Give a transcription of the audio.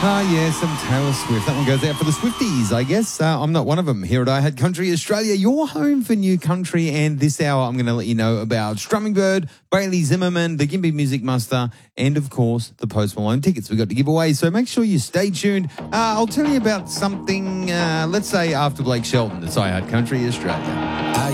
Ah, yeah, some Taylor Swift. That one goes out for the Swifties, I guess. I'm not one of them. Here at I Had Country Australia, your home for new country. And this hour, I'm going to let you know about Strumming Bird, Bailey Zimmerman, the Gympie Music Muster, and, of course, the Post Malone tickets we got to give away. So make sure you stay tuned. I'll tell you about something, let's say, after Blake Shelton. It's I Had Country Australia.